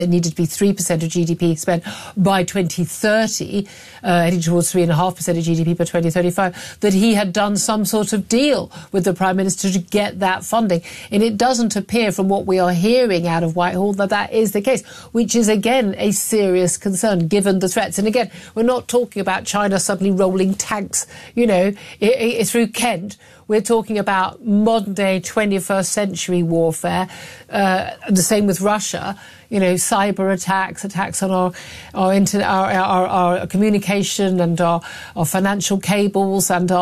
it needed to be 3% of GDP spent by 2030, heading towards 3.5% of GDP by 2035, that he had done some sort of deal with the Prime Minister to get that funding. And it doesn't appear from what we are hearing out of Whitehall that that is the case, which is, again, a serious concern given the threats. And again, we're not talking about China suddenly rolling tanks, through Kent. We're talking about modern-day 21st century warfare. The same with Russia. Cyber attacks on our communication and our financial cables and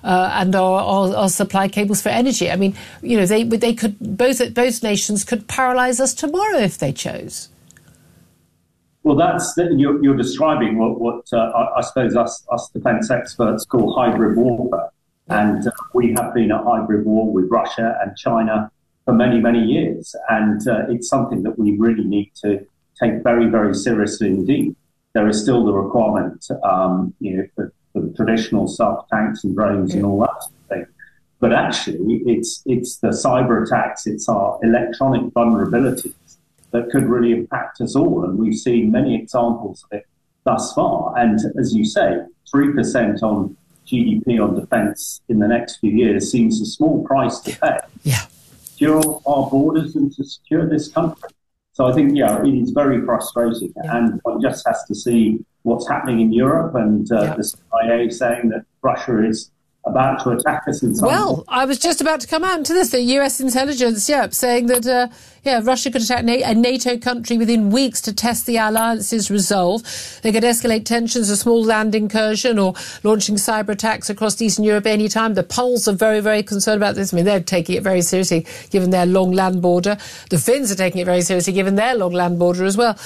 our supply cables for energy. I mean, they could both nations could paralyse us tomorrow if they chose. Well, you're describing what I suppose us defence experts call hybrid warfare. And we have been at hybrid war with Russia and China for many, many years. And it's something that we really need to take very, very seriously indeed. There is still the requirement, for the traditional stuff, tanks and drones and all that sort of thing. But actually, it's the cyber attacks, it's our electronic vulnerabilities that could really impact us all. And we've seen many examples of it thus far. And as you say, 3% on GDP on defence in the next few years seems a small price to pay. Yeah. Secure our borders and to secure this country. So I think, it is very frustrating. Yeah. And one just has to see what's happening in Europe and the CIA saying that Russia is about to attack us in some way. I was just about to come out into this. The US intelligence, saying that, Russia could attack a NATO country within weeks to test the alliance's resolve. They could escalate tensions, a small land incursion or launching cyber attacks across Eastern Europe any time. The Poles are very, very concerned about this. I mean, they're taking it very seriously, given their long land border. The Finns are taking it very seriously, given their long land border as well.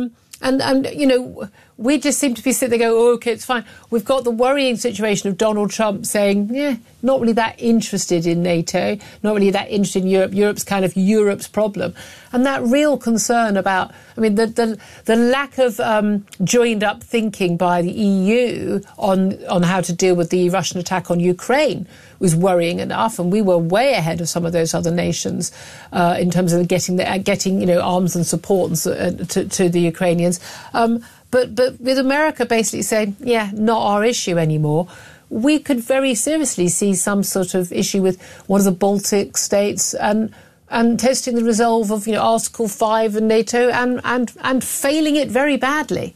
We just seem to be sitting there going, OK, it's fine. We've got the worrying situation of Donald Trump saying, not really that interested in NATO, not really that interested in Europe. Europe's kind of Europe's problem. And that real concern about, the lack of joined up thinking by the EU on how to deal with the Russian attack on Ukraine was worrying enough. And we were way ahead of some of those other nations in terms of getting arms and support to the Ukrainians. But with America basically saying, not our issue anymore, we could very seriously see some sort of issue with one of the Baltic states and testing the resolve of Article 5 and NATO and failing it very badly.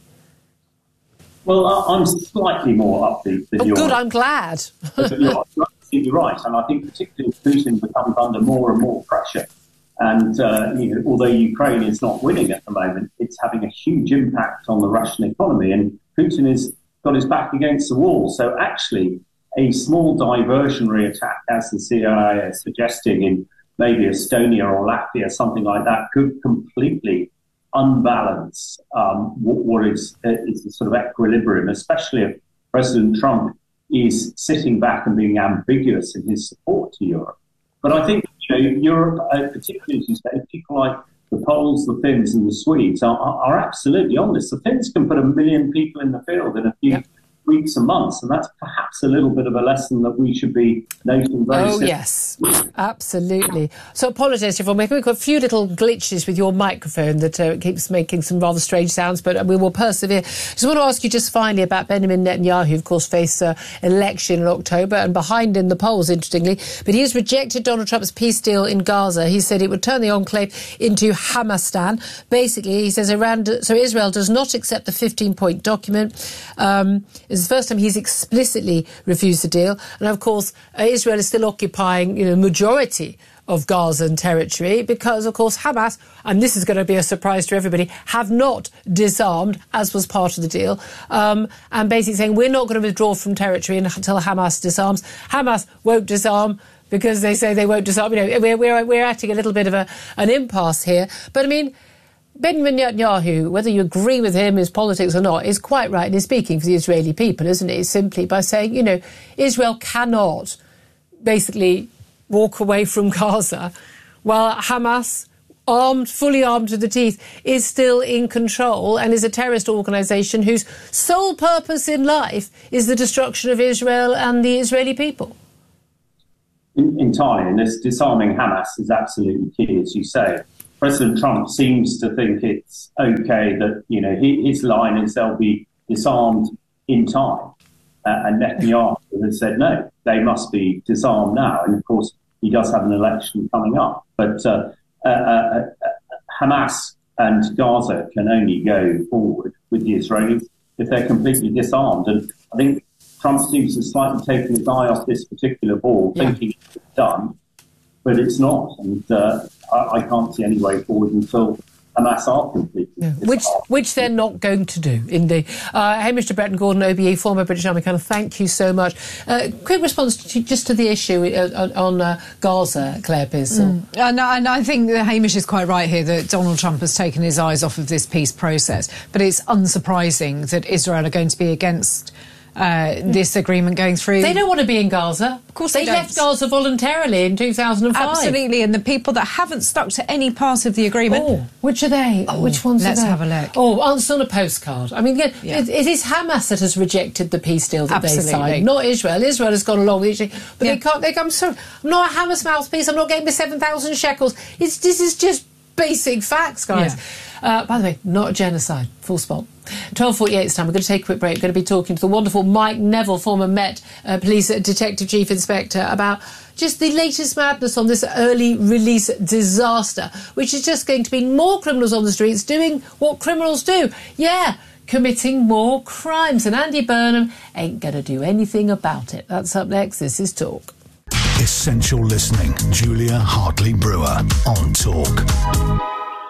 Well, I'm slightly more upbeat than you are. Good, I'm glad. You're absolutely right. And I think particularly Putin becomes under more and more pressure. And, although Ukraine is not winning at the moment, it's having a huge impact on the Russian economy. And Putin has got his back against the wall. So actually, a small diversionary attack, as the CIA is suggesting in maybe Estonia or Latvia, something like that, could completely unbalance what is the sort of equilibrium, especially if President Trump is sitting back and being ambiguous in his support to Europe. But I think Europe, particularly as you say, people like the Poles, the Finns and the Swedes are absolutely on this. The Finns can put 1 million people in the field in a few weeks and months, and that's perhaps a little bit of a lesson that we should be noting very seriously. Yes, absolutely. So apologise, everyone. We've got a few little glitches with your microphone that keeps making some rather strange sounds, but we will persevere. Just want to ask you just finally about Benjamin Netanyahu, who, of course, faced election in October and behind in the polls, interestingly. But he has rejected Donald Trump's peace deal in Gaza. He said it would turn the enclave into Hamastan. Basically, he says Israel does not accept the 15-point document. It's the first time he's explicitly refused the deal. And, of course, Israel is still occupying, majority of Gazan territory because, of course, Hamas, and this is going to be a surprise to everybody, have not disarmed, as was part of the deal, and basically saying we're not going to withdraw from territory until Hamas disarms. Hamas won't disarm because they say they won't disarm. We're acting a little bit of an impasse here. But, Benjamin Netanyahu, whether you agree with him, his politics or not, is quite right in speaking for the Israeli people, isn't he? Simply by saying, Israel cannot basically walk away from Gaza while Hamas, fully armed to the teeth, is still in control and is a terrorist organisation whose sole purpose in life is the destruction of Israel and the Israeli people. Entirely, and this disarming Hamas is absolutely key, as you say. President Trump seems to think it's okay that, his line is they'll be disarmed in time. And Netanyahu has said, no, they must be disarmed now. And, of course, he does have an election coming up. But Hamas and Gaza can only go forward with the Israelis if they're completely disarmed. And I think Trump seems to slightly taken his eye off this particular ball, thinking it's done, but it's not. And I can't see any way forward until Hamas are completely which they're not going to do. Indeed. Hamish de Bretton Gordon, OBE, former British Army Colonel, thank you so much. Quick response just to the issue on Gaza, Claire Pearson. And I think that Hamish is quite right here that Donald Trump has taken his eyes off of this peace process. But it's unsurprising that Israel are going to be against this agreement going through. They don't want to be in Gaza. Of course they left Gaza voluntarily in 2005. Absolutely, and the people that haven't stuck to any part of the agreement. Oh, which are they? Which ones are they? Let's have a look. Oh, answer on a postcard. I mean, it is Hamas that has rejected the peace deal that they signed, not Israel. Israel has gone along with it, but they can't. I'm sorry, I'm not a Hamas mouthpiece. I'm not getting the 7,000 shekels. This is just basic facts, guys. By the way, not a genocide. Full stop. 12:48 time. We're going to take a quick break. We're going to be talking to the wonderful Mike Neville, former Met Police Detective Chief Inspector, about just the latest madness on this early release disaster, which is just going to be more criminals on the streets doing what criminals do. Committing more crimes. And Andy Burnham ain't going to do anything about it. That's up next. This is Talk. Essential listening. Julia Hartley-Brewer on Talk.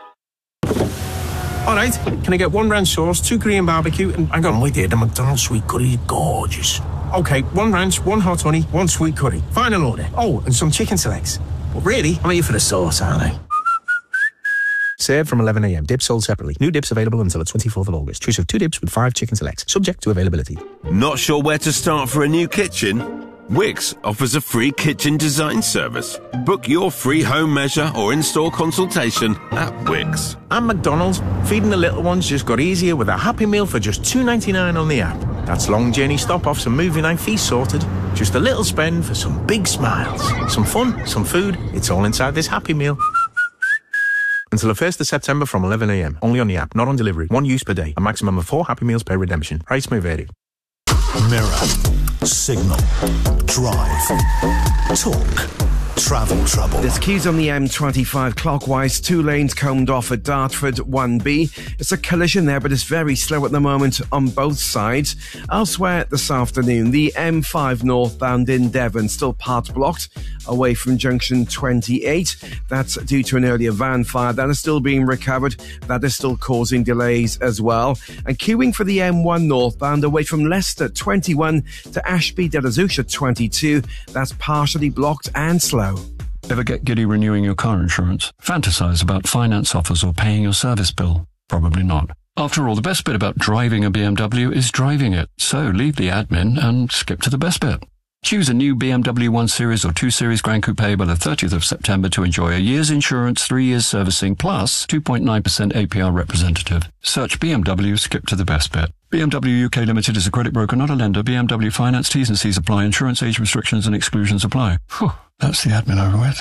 All right, can I get 1 ranch sauce, 2 Korean barbecue, and hang on, wait there, the McDonald's sweet curry is gorgeous. OK, 1 ranch, 1 hot honey, 1 sweet curry. Final order. Oh, and some chicken selects. But really, I'm here for the sauce, aren't I? Served from 11 a.m. Dips sold separately. New dips available until the 24th of August. Choose of 2 dips with 5 chicken selects. Subject to availability. Not sure where to start for a new kitchen? Wix offers a free kitchen design service. Book your free home measure or in-store consultation at Wix. And McDonald's, feeding the little ones just got easier with a Happy Meal for just $2.99 on the app. That's long journey stop-offs and movie night feast sorted. Just a little spend for some big smiles. Some fun, some food. It's all inside this Happy Meal. Until the 1st of September from 11 a.m. Only on the app, not on delivery. 1 use per day. A maximum of 4 Happy Meals per redemption. Price may vary. Mirror. Signal. Drive. Talk. Travel trouble. There's queues on the M25 clockwise, 2 lanes combed off at Dartford 1B. It's a collision there, but it's very slow at the moment on both sides. Elsewhere this afternoon, the M5 northbound in Devon still part blocked away from junction 28. That's due to an earlier van fire that is still being recovered. That is still causing delays as well. And queuing for the M1 northbound away from Leicester 21 to Ashby de la Zouch 22. That's partially blocked and slow. Ever get giddy renewing your car insurance? Fantasize about finance offers or paying your service bill? Probably not. After all, the best bit about driving a BMW is driving it. So leave the admin and skip to the best bit. Choose a new BMW 1 Series or 2 Series Grand Coupe by the 30th of September to enjoy a year's insurance, 3 years servicing, plus 2.9% APR representative. Search BMW, skip to the best bit. BMW UK Limited is a credit broker, not a lender. BMW Finance, T's and C's apply. Insurance age restrictions and exclusions apply. Whew, that's the admin over with.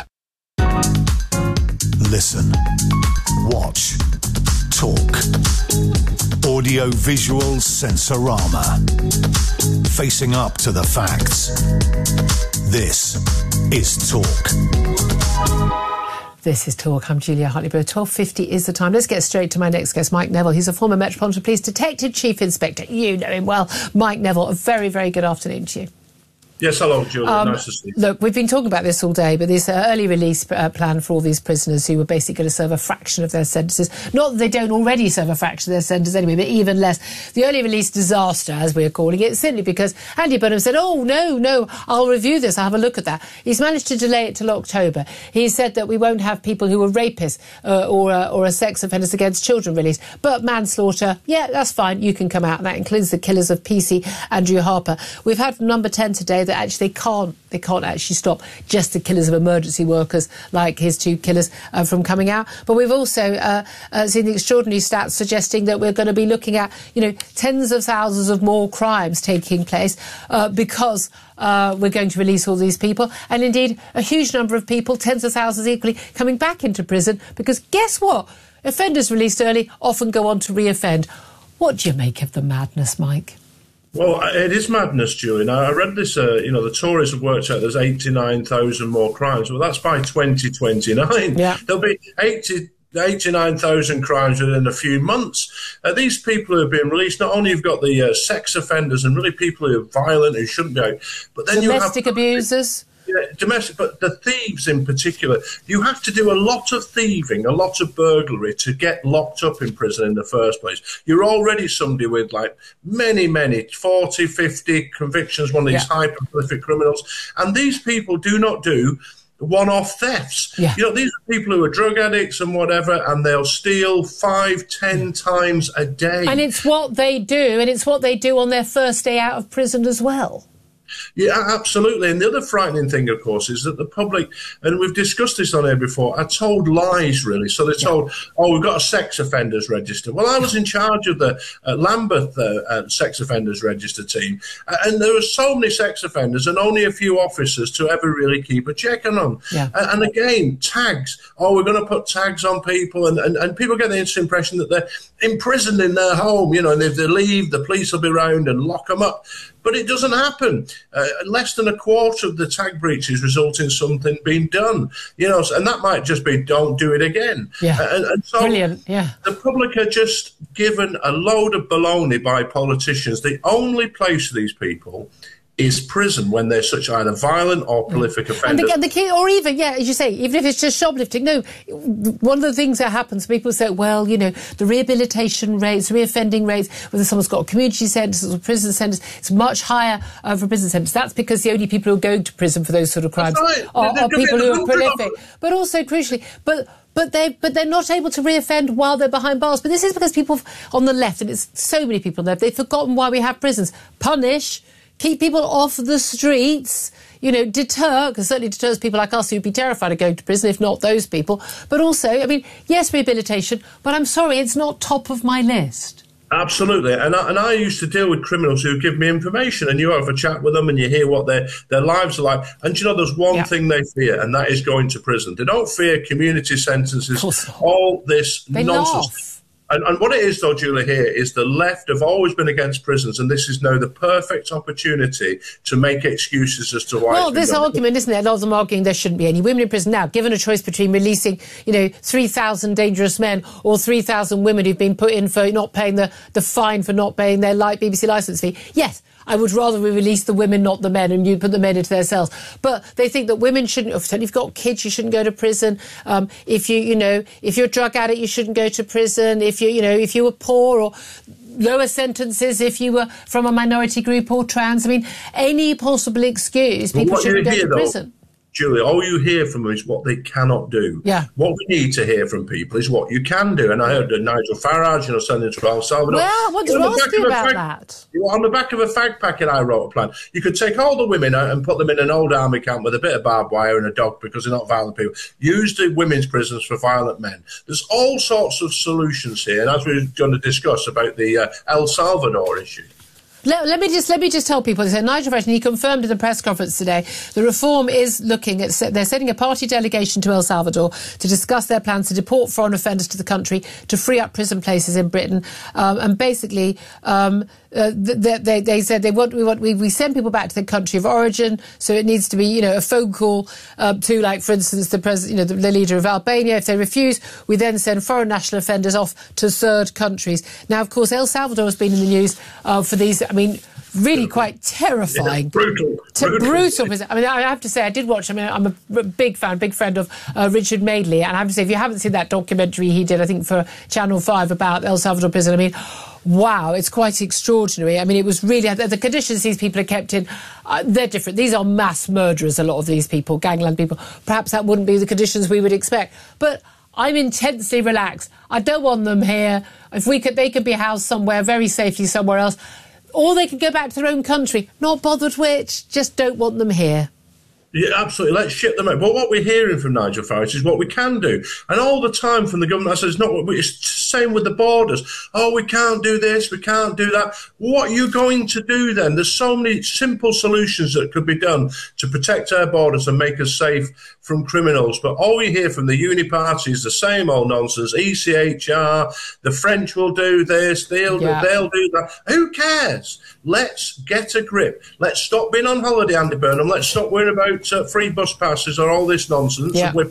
Listen. Watch. Talk. Audio-visual sensorama. Facing up to the facts. This is Talk. This is Talk. I'm Julia Hartley-Brewer. 12:50 is the time. Let's get straight to my next guest, Mike Neville. He's a former Metropolitan Police Detective Chief Inspector. You know him well. Mike Neville, a very, very good afternoon to you. Yes, hello, Julia. Nice to see you. Look, we've been talking about this all day, but this early release plan for all these prisoners who were basically going to serve a fraction of their sentences. Not that they don't already serve a fraction of their sentence anyway, but even less. The early release disaster, as we're calling it, simply because Andy Burnham said, oh, no, I'll review this, I'll have a look at that. He's managed to delay it till October. He said that we won't have people who are rapists or a sex offenders against children released. But manslaughter, yeah, that's fine, you can come out. And that includes the killers of PC Andrew Harper. We've had from Number 10 today that actually they can't actually stop just the killers of emergency workers like his two killers from coming out. But we've also seen the extraordinary stats suggesting that we're going to be looking at, tens of thousands of more crimes taking place because we're going to release all these people. And indeed, a huge number of people, tens of thousands equally, coming back into prison because guess what? Offenders released early often go on to re-offend. What do you make of the madness, Mike? Well, it is madness, Julian. I read this, the Tories have worked out there's 89,000 more crimes. Well, that's by 2029. Yeah. There'll be 89,000 crimes within a few months. These people who have been released, not only you've got the sex offenders and really people who are violent who shouldn't be out, but then domestic abusers. Yeah, domestic, but the thieves in particular, you have to do a lot of thieving, a lot of burglary to get locked up in prison in the first place. You're already somebody with many, 40, 50 convictions, one of these hyper-prolific criminals. And these people do not do one-off thefts. Yeah. These are people who are drug addicts and whatever, and they'll steal 5-10 times a day. And it's what they do, and it's what they do on their first day out of prison as well. Yeah, absolutely. And the other frightening thing, of course, is that the public, and we've discussed this on here before, are told lies, really. So they're told, we've got a sex offenders register. Well, I was in charge of the Lambeth sex offenders register team, and there were so many sex offenders and only a few officers to ever really keep a check on them. Yeah. And again, tags. We're going to put tags on people, and people get the impression that they're imprisoned in their home, and if they leave, the police will be around and lock them up. But it doesn't happen. Less than a quarter of the tag breaches result in something being done, and that might just be don't do it again. Yeah. And so brilliant. Yeah. The public are just given a load of baloney by politicians. The only place for these people is prison when they're such either violent or prolific offenders. And the key, or even, as you say, even if it's just shoplifting. No, one of the things that happens, people say, well, the rehabilitation rates, reoffending rates, whether someone's got a community sentence or prison sentence, it's much higher for prison sentence. That's because the only people who are going to prison for those sort of crimes are people who are prolific. But also, crucially, But they're not able to reoffend while they're behind bars. But this is because people on the left, and it's so many people on the left, they've forgotten why we have prisons. Punish, keep people off the streets, deter, because certainly deters people like us who'd be terrified of going to prison, if not those people. But also, yes, rehabilitation, but I'm sorry, it's not top of my list. Absolutely. And I used to deal with criminals who give me information, and you have a chat with them and you hear what their lives are like. And there's one thing they fear, and that is going to prison. They don't fear community sentences, all this nonsense. Laugh. And what it is, though, Julia, here is the left have always been against prisons, and this is now the perfect opportunity to make excuses as to why. Well, this argument, isn't there? Lots of them arguing there shouldn't be any women in prison. Now, given a choice between releasing, 3,000 dangerous men or 3,000 women who've been put in for not paying the fine for not paying their BBC licence fee, yes, I would rather we release the women, not the men, and you put the men into their cells. But they think that women shouldn't. If you've got kids, you shouldn't go to prison. If you're a drug addict, you shouldn't go to prison. If you were poor, or lower sentences if you were from a minority group or trans. Any possible excuse, people shouldn't go to prison. Julie, all you hear from them is what they cannot do. Yeah. What we need to hear from people is what you can do. And I heard Nigel Farage, sending to El Salvador. Well, I wanted to ask you about that. On the back of a fag packet, I wrote a plan. You could take all the women out and put them in an old army camp with a bit of barbed wire and a dog because they're not violent people. Use the women's prisons for violent men. There's all sorts of solutions here. And as we're going to discuss about the El Salvador issue. Let me just tell people, Nigel Farage, and he confirmed in the press conference today, the reform is looking at, they're sending a party delegation to El Salvador to discuss their plans to deport foreign offenders to the country to free up prison places in Britain. And basically, they said we send people back to their country of origin, so it needs to be, a phone call to, like, for instance, the leader of Albania. If they refuse, we then send foreign national offenders off to third countries. Now, of course, El Salvador has been in the news for these, really quite terrifying. Yeah, brutal. I have to say, I did watch, I'm a big friend of Richard Madeley, and I have to say, if you haven't seen that documentary he did, I think, for Channel 5 about El Salvador prison, wow, it's quite extraordinary. It was really, the conditions these people are kept in, they're different. These are mass murderers, a lot of these people, gangland people. Perhaps that wouldn't be the conditions we would expect. But I'm intensely relaxed. I don't want them here. If they could be housed somewhere, very safely somewhere else. Or they could go back to their own country. Not bothered which, just don't want them here. Yeah, absolutely. Let's ship them out. But what we're hearing from Nigel Farage is what we can do. And all the time from the government, I said, it's not what it's same with the borders. Oh, we can't do this, we can't do that. What are you going to do then? There's so many simple solutions that could be done to protect our borders and make us safe from criminals. But all we hear from the uni party is the same old nonsense. ECHR, the French will do this, they'll do that. Who cares? Let's get a grip. Let's stop being on holiday, Andy Burnham. Let's stop worrying about free bus passes or all this nonsense,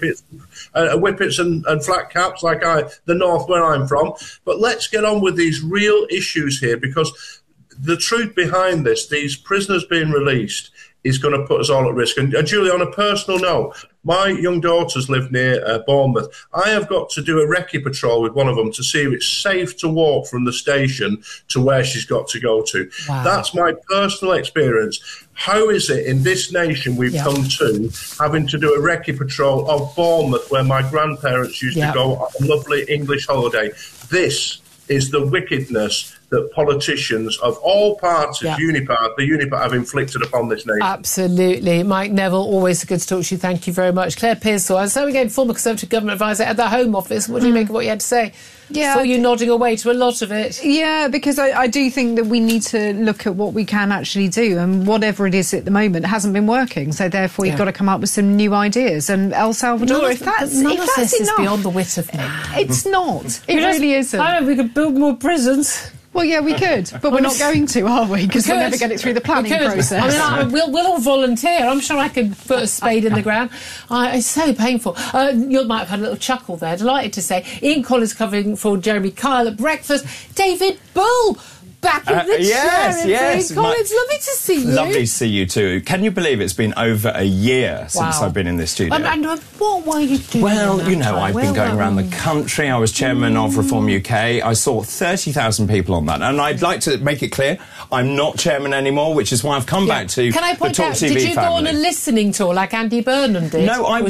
whippets and flat caps like the north where I'm from. But let's get on with these real issues here, because the truth behind this, these prisoners being released, is going to put us all at risk. And Julie, on a personal note, my young daughters live near Bournemouth. I have got to do a recce patrol with one of them to see if it's safe to walk from the station to where she's got to go to. Wow. That's my personal experience. How is it in this nation we've come to having to do a recce patrol of Bournemouth, where my grandparents used to go on a lovely English holiday? This is the wickedness that politicians of all parties, the Unipart, have inflicted upon this nation. Absolutely. Mike Neville, always good to talk to you. Thank you very much. Claire Pearsall, and so again, former Conservative Government advisor at the Home Office. What do you make of what you had to say? Yeah, saw you nodding away to a lot of it. Yeah, because I do think that we need to look at what we can actually do, and whatever it is at the moment hasn't been working. So therefore, you've got to come up with some new ideas. And El Salvador, if that's this is beyond the wit of me. It's not. It really isn't. I know we could build more prisons. Well, yeah, we could, but we're not going to, are we? Because we'll never get it through the planning process. I mean, we'll all volunteer. I'm sure I could put a spade in the ground. It's so painful. You might have had a little chuckle there. Delighted to say. Ian Collins covering for Jeremy Kyle at breakfast. David Bull back in the chair. Yes. Collins, lovely to see you. Lovely to see you too. Can you believe it's been over a year since I've been in this studio? And what were you doing? Well, you know, I've been going around the country. I was chairman of Reform UK. I saw 30,000 people on that. And I'd like to make it clear, I'm not chairman anymore, which is why I've come back to Can I point the Talk out, TV did you go on a listening tour like Andy Burnham did? No, I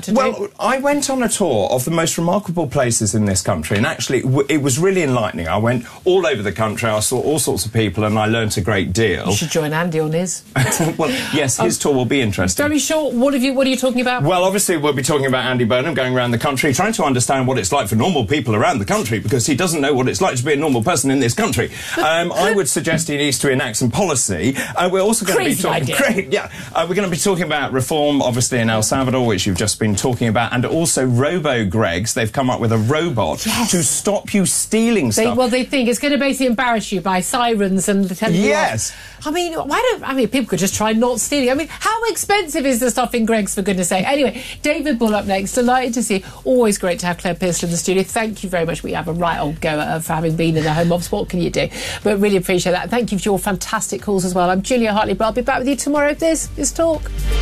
went on a tour of the most remarkable places in this country, and actually it was really enlightening. I went all over the country. I saw all sorts of people, and I learnt a great deal. You should join Andy on his. Well, yes, his tour will be interesting. Very short. What are you talking about? Well, obviously we'll be talking about Andy Burnham going around the country, trying to understand what it's like for normal people around the country, because he doesn't know what it's like to be a normal person in this country. I would suggest he needs to enact some policy. We're also going to be talking. We're going to be talking about reform, obviously in El Salvador, which you've just been talking about, and also Robo-Gregs. They've come up with a robot to stop you stealing stuff. They think it's going to basically embarrass you by sirens and telling you off. I mean, people could just try not stealing. I mean, how expensive is the stuff in Greggs, for goodness sake? Anyway, David Bull up next. Delighted to see you. Always great to have Claire Pearsall in the studio. Thank you very much. We have a right old go of having been in the Home Office. What can you do? But really appreciate that. Thank you for your fantastic calls as well. I'm Julia Hartley, but I'll be back with you tomorrow. This is Talk.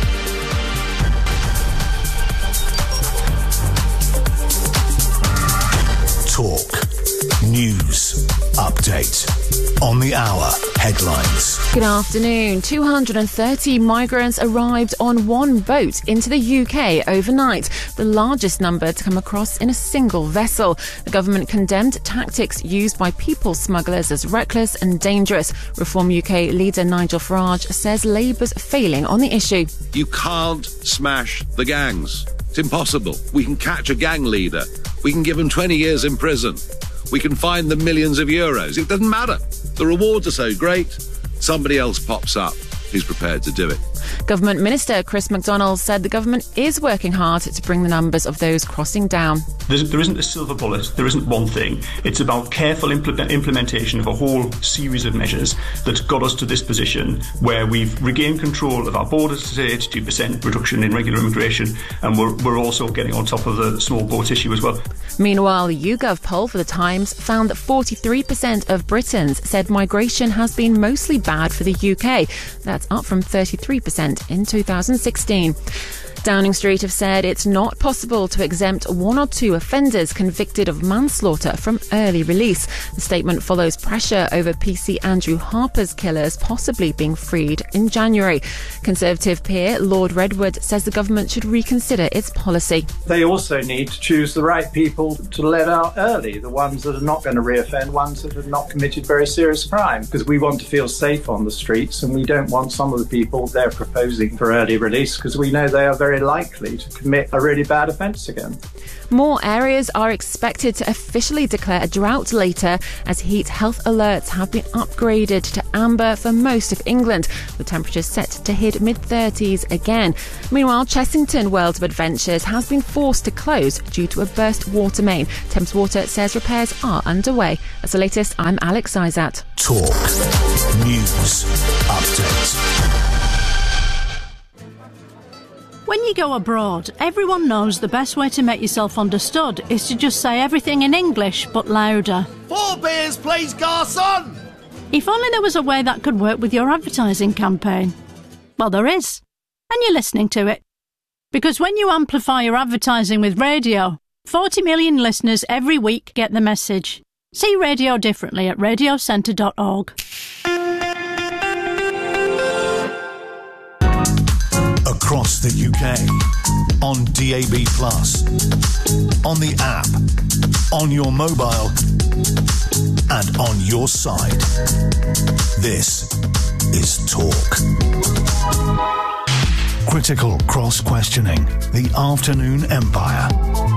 Talk. News. Update. On the hour. Headlines. Good afternoon. 230 migrants arrived on one boat into the UK overnight, the largest number to come across in a single vessel. The government condemned tactics used by people smugglers as reckless and dangerous. Reform UK leader Nigel Farage says Labour's failing on the issue. You can't smash the gangs. It's impossible. We can catch a gang leader. We can give them 20 years in prison. We can find them millions of euros. It doesn't matter. The rewards are so great, somebody else pops up who's prepared to do it. Government Minister Chris McDonnell said the government is working hard to bring the numbers of those crossing down. There isn't a silver bullet, there isn't one thing. It's about careful implementation of a whole series of measures that got us to this position where we've regained control of our borders today, 2% reduction in regular immigration, and we're also getting on top of the small boat issue as well. Meanwhile, the YouGov poll for The Times found that 43% of Britons said migration has been mostly bad for the UK. That's up from 33% in 2016. Downing Street have said it's not possible to exempt one or two offenders convicted of manslaughter from early release. The statement follows pressure over PC Andrew Harper's killers possibly being freed in January. Conservative peer Lord Redwood says the government should reconsider its policy. They also need to choose the right people to let out early, the ones that are not going to reoffend, ones that have not committed very serious crime, because we want to feel safe on the streets and we don't want some of the people they're proposing for early release because we know they are very likely to commit a really bad offence again. More areas are expected to officially declare a drought later as heat health alerts have been upgraded to amber for most of England, with temperatures set to hit mid-30s again. Meanwhile, Chessington World of Adventures has been forced to close due to a burst water main. Thames Water says repairs are underway. That's the latest. I'm Alex Izat. Talk News Update. When you go abroad, everyone knows the best way to make yourself understood is to just say everything in English, but louder. 4 beers, please, garçon! If only there was a way that could work with your advertising campaign. Well, there is. And you're listening to it. Because when you amplify your advertising with radio, 40 million listeners every week get the message. See radio differently at radiocentre.org. Across the UK, on DAB+, on the app, on your mobile, and on your side. This is Talk. Critical cross-questioning, the Afternoon Empire.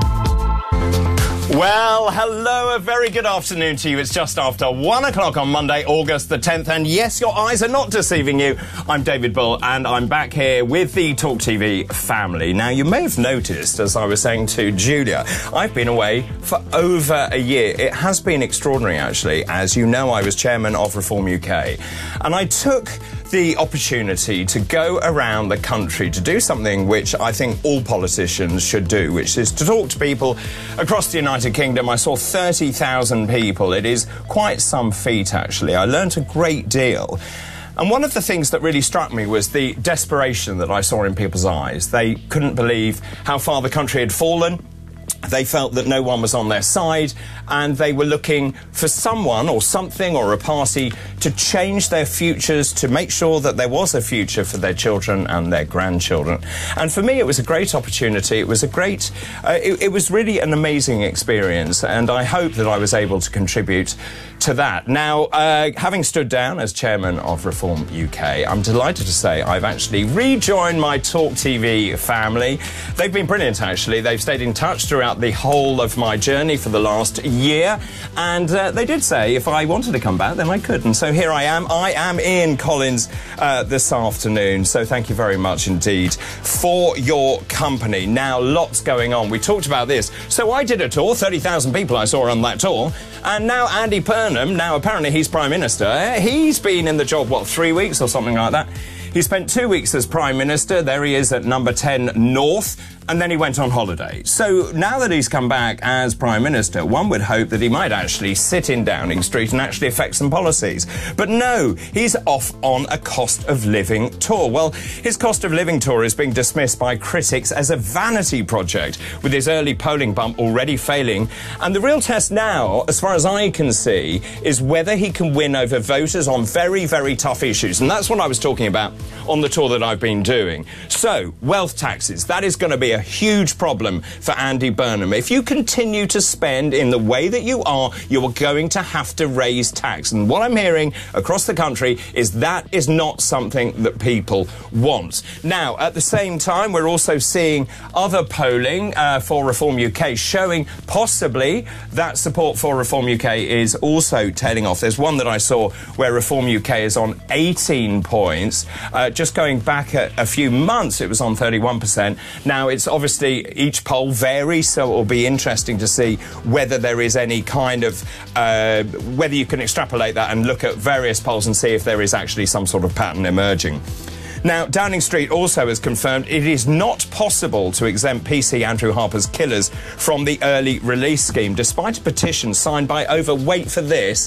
Well, hello, a very good afternoon to you. It's just after 1 o'clock on Monday, August the 10th. And yes, your eyes are not deceiving you. I'm David Bull, and I'm back here with the Talk TV family. Now, you may have noticed, as I was saying to Julia, I've been away for over a year. It has been extraordinary, actually. As you know, I was chairman of Reform UK. And I took the opportunity to go around the country to do something which I think all politicians should do, which is to talk to people across the United Kingdom. I saw 30,000 people. It is quite some feat, actually. I learnt a great deal. And one of the things that really struck me was the desperation that I saw in people's eyes. They couldn't believe how far the country had fallen. They felt that no one was on their side, and they were looking for someone or something or a party to change their futures, to make sure that there was a future for their children and their grandchildren. And for me, it was a great opportunity. It was a great, it was really an amazing experience, and I hope that I was able to contribute to that. Now, having stood down as chairman of Reform UK, I'm delighted to say I've actually rejoined my Talk TV family. They've been brilliant, actually. They've stayed in touch throughout the whole of my journey for the last year, and they did say if I wanted to come back, then I could. And so here I am. I am Ian Collins this afternoon, so thank you very much indeed for your company. Now, lots going on. We talked about this. So I did a tour, 30,000 people I saw on that tour, and now Andy Burnham, now apparently he's Prime Minister, he's been in the job, 3 weeks or something like that. He spent 2 weeks as Prime Minister. There he is at number 10 North. And then he went on holiday. So now that he's come back as Prime Minister, one would hope that he might actually sit in Downing Street and actually affect some policies. But no, he's off on a cost of living tour. Well, his cost of living tour is being dismissed by critics as a vanity project, with his early polling bump already failing. And the real test now, as far as I can see, is whether he can win over voters on very, very tough issues. And that's what I was talking about on the tour that I've been doing. So, wealth taxes, that is going to be a huge problem for Andy Burnham. If you continue to spend in the way that you are going to have to raise tax. And what I'm hearing across the country is that is not something that people want. Now, at the same time, we're also seeing other polling for Reform UK showing possibly that support for Reform UK is also tailing off. There's one that I saw where Reform UK is on 18 points. Just going back a few months, it was on 31%. Now, it's obviously each poll varies, so it will be interesting to see whether there is any kind of whether you can extrapolate that and look at various polls and see if there is actually some sort of pattern emerging. Now, Downing Street also has confirmed it is not possible to exempt PC Andrew Harper's killers from the early release scheme, despite a petition signed by over, wait for this,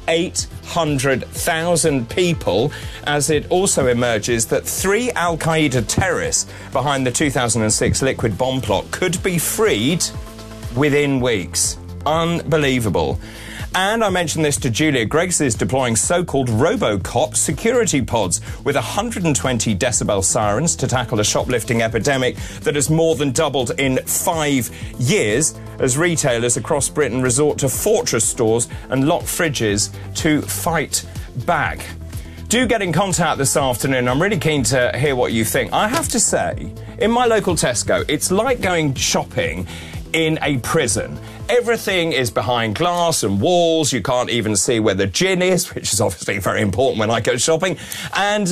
800,000 people, as it also emerges that 3 al-Qaeda terrorists behind the 2006 liquid bomb plot could be freed within weeks. Unbelievable. And I mentioned this to Julia. Greggs is deploying so-called RoboCop security pods with 120 decibel sirens to tackle a shoplifting epidemic that has more than doubled in 5 years as retailers across Britain resort to fortress stores and locked fridges to fight back. Do get in contact this afternoon. I'm really keen to hear what you think. I have to say, in my local Tesco, it's like going shopping in a prison. Everything is behind glass and walls. You can't even see where the gin is, which is obviously very important when I go shopping. And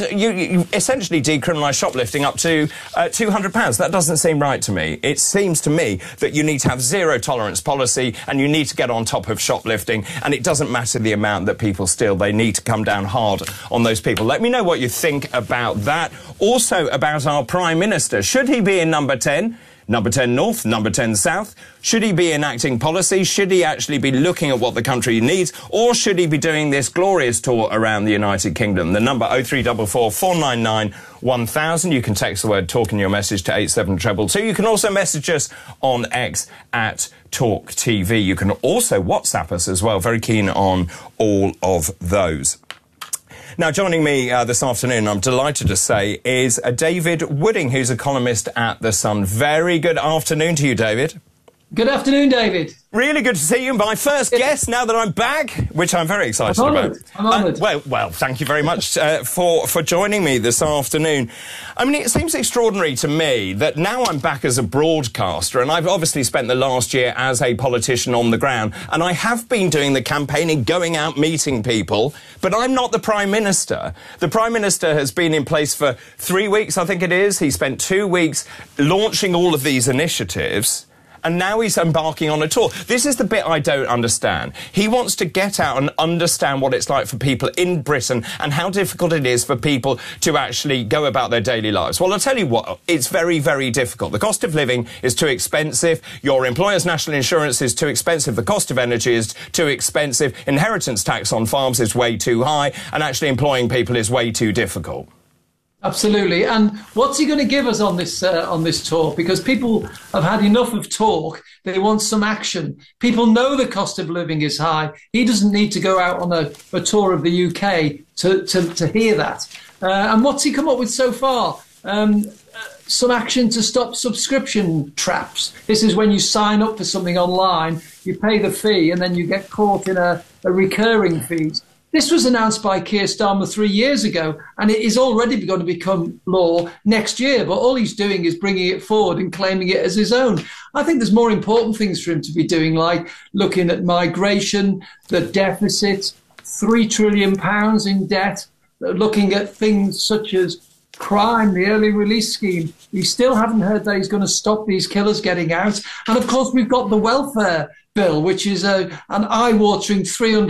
you essentially decriminalise shoplifting up to £200. That doesn't seem right to me. It seems to me that you need to have zero tolerance policy and you need to get on top of shoplifting. And it doesn't matter the amount that people steal. They need to come down hard on those people. Let me know what you think about that. Also about our Prime Minister. Should he be in number 10? Number 10 North, number 10 South? Should he be enacting policy? Should he actually be looking at what the country needs? Or should he be doing this glorious tour around the United Kingdom? The number 0344 499 1000. You can text the word talk in your message to 87222. You can also message us on X at Talk TV. You can also WhatsApp us as well. Very keen on all of those. Now, joining me this afternoon, I'm delighted to say, is David Wooding, who's a columnist at The Sun. Very good afternoon to you, David. Good afternoon, David. Really good to see you. My first guest now that I'm back, which I'm very excited about. I'm honoured. Well, thank you very much for joining me this afternoon. I mean, it seems extraordinary to me that now I'm back as a broadcaster, and I've obviously spent the last year as a politician on the ground, and I have been doing the campaigning, going out, meeting people, but I'm not the Prime Minister. The Prime Minister has been in place for 3 weeks, I think it is. He spent 2 weeks launching all of these initiatives. And now he's embarking on a tour. This is the bit I don't understand. He wants to get out and understand what it's like for people in Britain and how difficult it is for people to actually go about their daily lives. Well, I'll tell you what, it's very, very difficult. The cost of living is too expensive. Your employer's national insurance is too expensive. The cost of energy is too expensive. Inheritance tax on farms is way too high. And actually employing people is way too difficult. Absolutely. And what's he going to give us on this tour? Because people have had enough of talk. They want some action. People know the cost of living is high. He doesn't need to go out on a tour of the UK to hear that. And what's he come up with so far? Some action to stop subscription traps. This is when you sign up for something online, you pay the fee, and then you get caught in a recurring fee. This was announced by Keir Starmer 3 years ago, and it is already going to become law next year. But all he's doing is bringing it forward and claiming it as his own. I think there's more important things for him to be doing, like looking at migration, the deficit, £3 trillion in debt, looking at things such as crime, the early release scheme. We still haven't heard that he's going to stop these killers getting out. And, of course, we've got the welfare bill, which is an eye-watering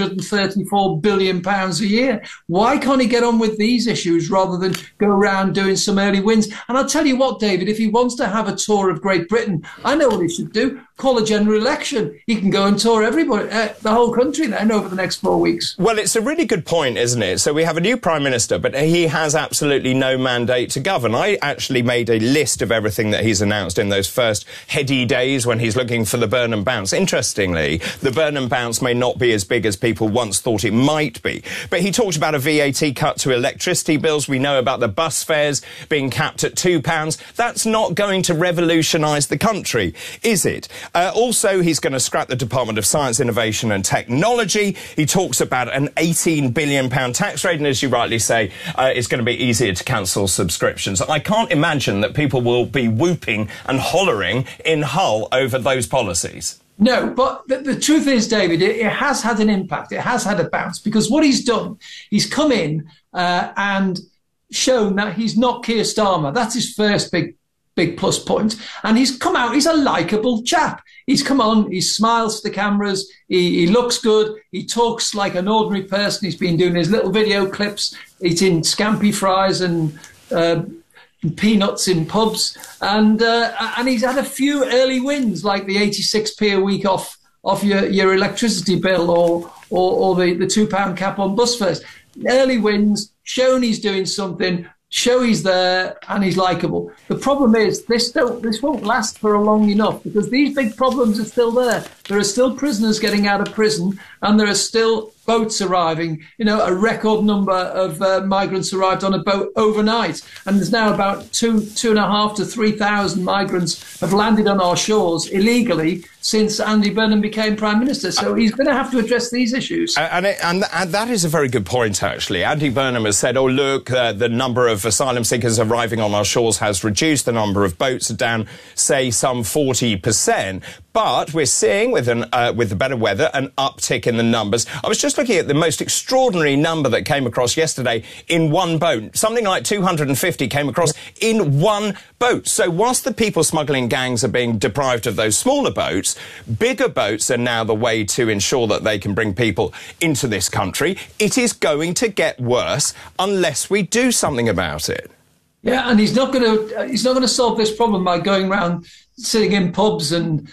£334 billion a year. Why can't he get on with these issues rather than go around doing some early wins? And I'll tell you what, David, if he wants to have a tour of Great Britain, I know what he should do. Call a general election. He can go and tour everybody, the whole country then over the next 4 weeks. Well, it's a really good point, isn't it? So we have a new Prime Minister, but he has absolutely no mandate to govern. I actually made a list of everything that he's announced in those first heady days when he's looking for the burn and bounce. Interestingly, the burn and bounce may not be as big as people once thought it might be. But he talked about a VAT cut to electricity bills. We know about the bus fares being capped at £2. That's not going to revolutionise the country, is it? Also, he's going to scrap the Department of Science, Innovation and Technology. He talks about an £18 billion tax rate, and as you rightly say, it's going to be easier to cancel subscriptions. I can't imagine that people will be whooping and hollering in Hull over those policies. No, but the truth is, David, it has had an impact. It has had a bounce, because what he's done, he's come in and shown that he's not Keir Starmer. That's his first big plus point. And he's come out, he's a likeable chap. He's come on, he smiles to the cameras, he looks good, he talks like an ordinary person. He's been doing his little video clips, eating scampi fries and peanuts in pubs. And he's had a few early wins, like the 86p a week off your electricity bill, or the £2 cap on bus fares. Early wins, shown he's doing something, show he's there and he's likeable. The problem is this won't last for long enough, because these big problems are still there. There are still prisoners getting out of prison, and there are still boats arriving. A record number of migrants arrived on a boat overnight, and there's now about 2.5 to 3,000 migrants have landed on our shores illegally since Andy Burnham became Prime Minister. So he's going to have to address these issues. And that is a very good point, actually. Andy Burnham has said, the number of asylum seekers arriving on our shores has reduced. The number of boats are down, say, some 40%. But we're seeing, with the better weather, an uptick in the numbers. I was just looking at the most extraordinary number that came across yesterday in one boat. Something like 250 came across in one boat. So whilst the people smuggling gangs are being deprived of those smaller boats, bigger boats are now the way to ensure that they can bring people into this country. It is going to get worse unless we do something about it. Yeah, and he's not going to solve this problem by going around sitting in pubs and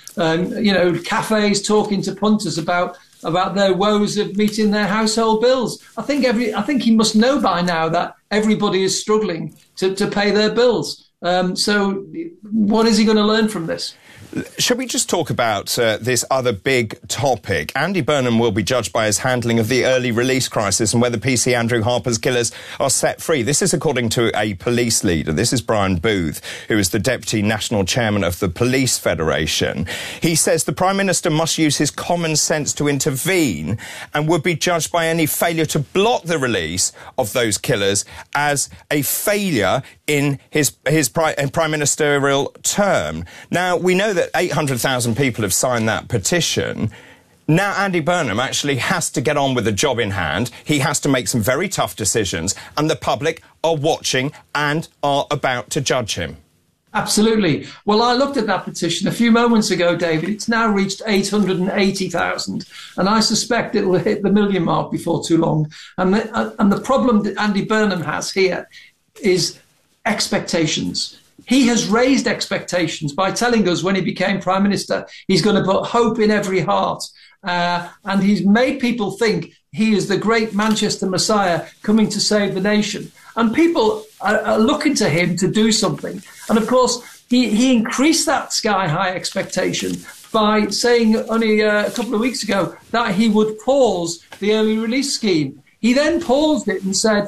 cafes talking to punters about their woes of meeting their household bills. I think he must know by now that everybody is struggling to pay their bills. So what is he going to learn from this? Shall we just talk about this other big topic? Andy Burnham will be judged by his handling of the early release crisis and whether PC Andrew Harper's killers are set free. This is according to a police leader. This is Brian Booth, who is the Deputy National Chairman of the Police Federation. He says the Prime Minister must use his common sense to intervene and would be judged by any failure to block the release of those killers as a failure in his prime ministerial term. Now, we know that 800,000 people have signed that petition. Now Andy Burnham actually has to get on with the job in hand. He has to make some very tough decisions, and the public are watching and are about to judge him. Absolutely. Well, I looked at that petition a few moments ago, David. It's now reached 880,000, and I suspect it will hit the million mark before too long. And the problem that Andy Burnham has here is expectations. He has raised expectations by telling us when he became Prime Minister he's going to put hope in every heart. And he's made people think he is the great Manchester Messiah coming to save the nation. And people are looking to him to do something. And of course, he increased that sky-high expectation by saying only a couple of weeks ago that he would pause the early release scheme. He then paused it and said,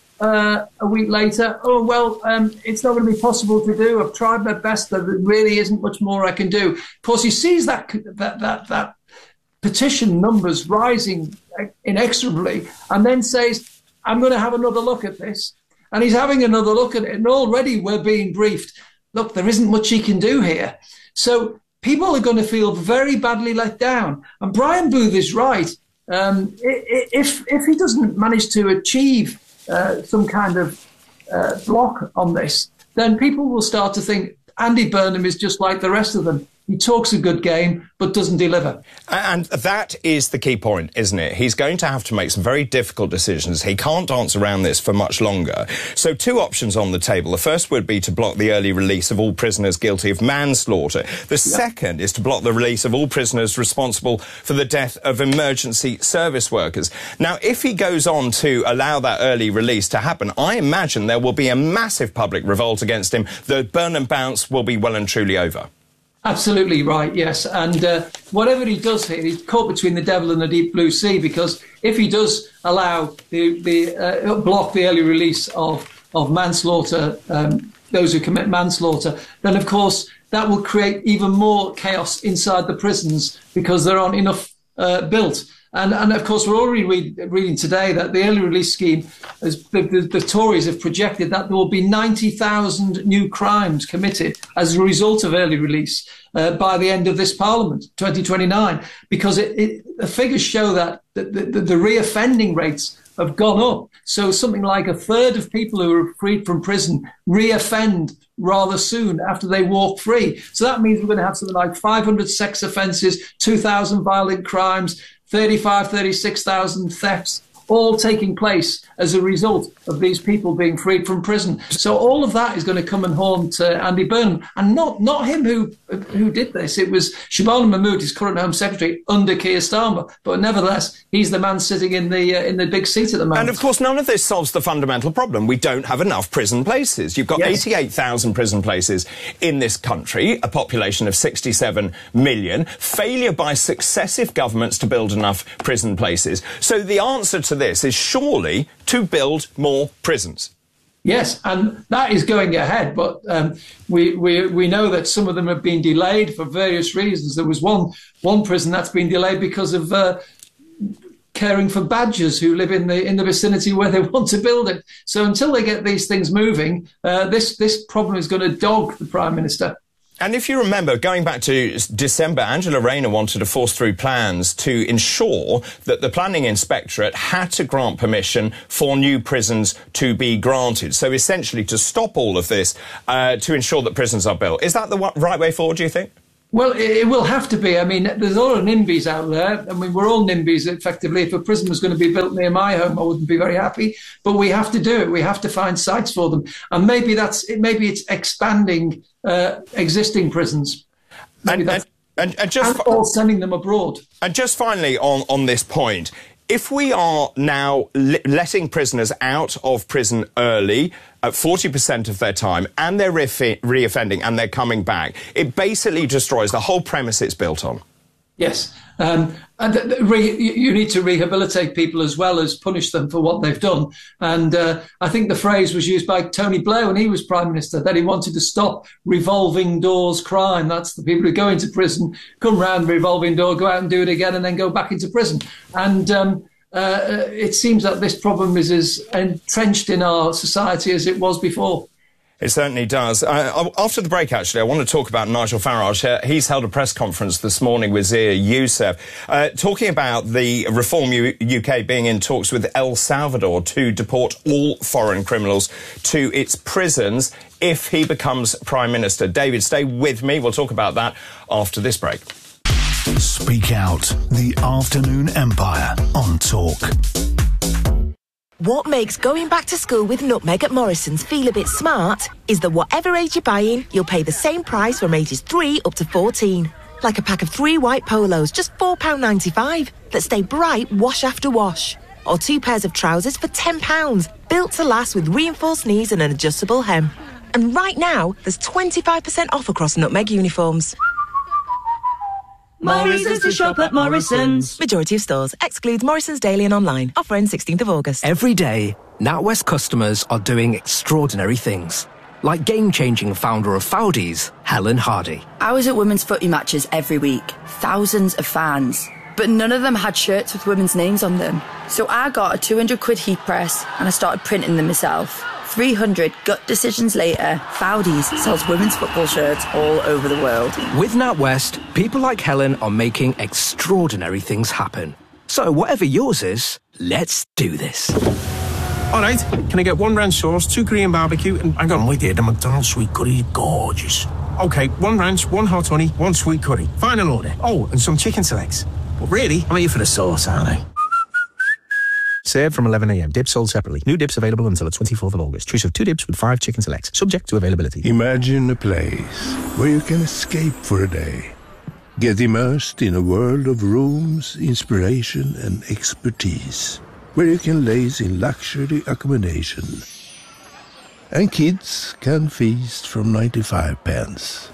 a week later, it's not going to be possible to do. I've tried my best. There really isn't much more I can do. Of course, he sees that petition numbers rising inexorably, and then says, I'm going to have another look at this. And he's having another look at it, and already we're being briefed. Look, there isn't much he can do here. So people are going to feel very badly let down. And Brian Booth is right. If he doesn't manage to achieve some kind of block on this, then people will start to think Andy Burnham is just like the rest of them. He talks a good game, but doesn't deliver. And that is the key point, isn't it? He's going to have to make some very difficult decisions. He can't dance around this for much longer. So two options on the table. The first would be to block the early release of all prisoners guilty of manslaughter. The second is to block the release of all prisoners responsible for the death of emergency service workers. Now, if he goes on to allow that early release to happen, I imagine there will be a massive public revolt against him. The Burnham bounce will be well and truly over. Absolutely right, yes. And whatever he does here, he's caught between the devil and the deep blue sea, because if he does allow block the early release of manslaughter, those who commit manslaughter, then of course that will create even more chaos inside the prisons because there aren't enough built. And of course, we're already reading today that the early release scheme, the Tories have projected that there will be 90,000 new crimes committed as a result of early release by the end of this Parliament, 2029, because the figures show that the reoffending rates have gone up. So something like a third of people who are freed from prison reoffend rather soon after they walk free. So that means we're going to have something like 500 sex offences, 2,000 violent crimes, 36,000 thefts, all taking place as a result of these people being freed from prison. So all of that is going to come and haunt Andy Burnham, and not him who did this. It was Shabana Mahmood, his current Home Secretary, under Keir Starmer. But nevertheless, he's the man sitting in the big seat at the moment. And of course, none of this solves the fundamental problem. We don't have enough prison places. You've got 88,000 prison places in this country, a population of 67 million. Failure by successive governments to build enough prison places. So the answer to this is surely to build more prisons. Yes, and that is going ahead, but we know that some of them have been delayed for various reasons. There was one prison that's been delayed because of caring for badgers who live in the vicinity where they want to build it. So until they get these things moving, this problem is going to dog the Prime Minister. And if you remember, going back to December, Angela Rayner wanted to force through plans to ensure that the Planning Inspectorate had to grant permission for new prisons to be granted. So essentially to stop all of this, to ensure that prisons are built. Is that the right way forward, do you think? Well, it will have to be. I mean, there's a lot of NIMBYs out there. I mean, we're all NIMBYs, effectively. If a prison was going to be built near my home, I wouldn't be very happy. But we have to do it. We have to find sites for them. And maybe it's expanding existing prisons. And sending them abroad. And just finally on this point, if we are now letting prisoners out of prison early at 40% of their time, and they're reoffending and they're coming back, it basically destroys the whole premise it's built on. Yes. And you need to rehabilitate people as well as punish them for what they've done. And I think the phrase was used by Tony Blair when he was Prime Minister, that he wanted to stop revolving doors crime. That's the people who go into prison, come round the revolving door, go out and do it again, and then go back into prison. And it seems that this problem is as entrenched in our society as it was before. It certainly does. After the break, actually, I want to talk about Nigel Farage. He's held a press conference this morning with Zia Youssef, talking about the Reform UK being in talks with El Salvador to deport all foreign criminals to its prisons if he becomes Prime Minister. David, stay with me. We'll talk about that after this break. Speak Out, the Afternoon Empire on Talk. What makes going back to school with Nutmeg at Morrison's feel a bit smart is that whatever age you're buying, you'll pay the same price from ages 3 up to 14. Like a pack of 3 white polos, just £4.95, that stay bright wash after wash. Or 2 pairs of trousers for £10, built to last with reinforced knees and an adjustable hem. And right now, there's 25% off across Nutmeg uniforms. Morrison's to shop at Morrison's. Majority of stores. Excludes Morrison's Daily and online. Offer ends 16th of August. Every day, NatWest customers are doing extraordinary things. Like game-changing founder of Foudies, Helen Hardy. I was at women's footy matches every week. Thousands of fans. But none of them had shirts with women's names on them. So I got a £200 heat press and I started printing them myself. 300 gut decisions later, Foudies sells women's football shirts all over the world. With NatWest, people like Helen are making extraordinary things happen. So whatever yours is, let's do this. All right, can I get 1 ranch sauce, 2 Korean barbecue, and hang on, wait here, the McDonald's sweet curry is gorgeous. Okay, 1 ranch, 1 hot honey, 1 sweet curry. Final order. Oh, and some chicken selects. But really, I'm here for the sauce, aren't I? Served from 11 a.m. Dips sold separately. New dips available until the 24th of August. Choose of 2 dips with 5 chicken selects. Subject to availability. Imagine a place where you can escape for a day. Get immersed in a world of rooms, inspiration and expertise. Where you can laze in luxury accommodation. And kids can feast from 95 pence.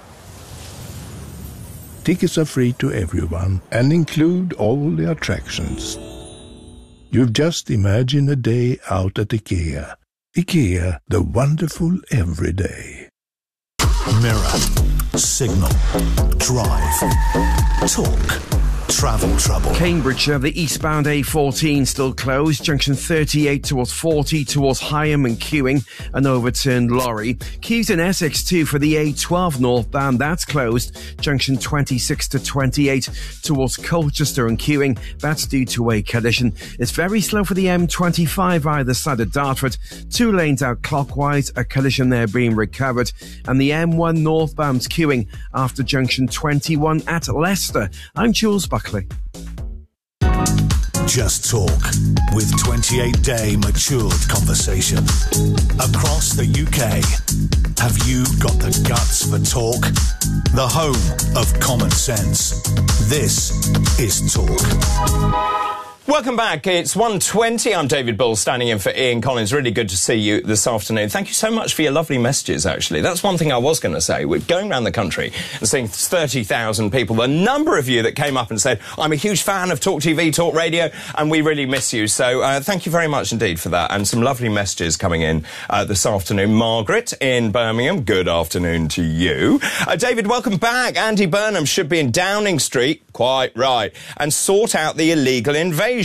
Tickets are free to everyone and include all the attractions. You've just imagined a day out at IKEA. IKEA, the wonderful everyday. Mirror, Signal, Drive, Talk. Travel trouble. Cambridgeshire, the eastbound A14 still closed. Junction 38 towards 40 towards Higham and queuing. An overturned lorry. Queues in Essex too for the A12 northbound. That's closed. Junction 26 to 28 towards Colchester and queuing. That's due to a collision. It's very slow for the M25 either side of Dartford. 2 lanes out clockwise. A collision there being recovered. And the M1 northbound's queuing after junction 21 at Leicester. I'm Jules Buckley. Just Talk, with 28-day matured conversation. Across the UK, have you got the guts for talk? The home of common sense. This is Talk. Welcome back. It's 1:20. I'm David Bull, standing in for Ian Collins. Really good to see you this afternoon. Thank you so much for your lovely messages, actually. That's one thing I was going to say. We're going around the country and seeing 30,000 people. The number of you that came up and said, I'm a huge fan of Talk TV, Talk Radio, and we really miss you. So thank you very much indeed for that. And some lovely messages coming in this afternoon. Margaret in Birmingham, good afternoon to you. David, welcome back. Andy Burnham should be in Downing Street, quite right, and sort out the illegal invasion.